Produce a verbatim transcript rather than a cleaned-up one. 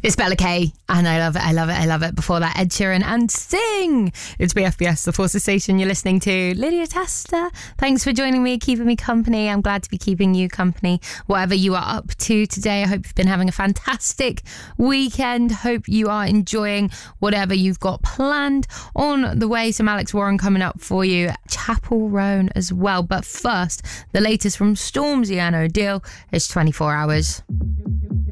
It's Bella K, and I love it, I love it, I love it. Before that, Ed Sheeran and Sing. It's B F B S, the Forces Station. You're listening to Lydia Tester. Thanks for joining me, keeping me company. I'm glad to be keeping you company, whatever you are up to today. I hope you've been having a fantastic weekend. Hope you are enjoying whatever you've got planned on the way. Some Alex Warren coming up for you. Chapel Roan as well. But first, the latest from Stormzy and O'Deal is twenty-four hours.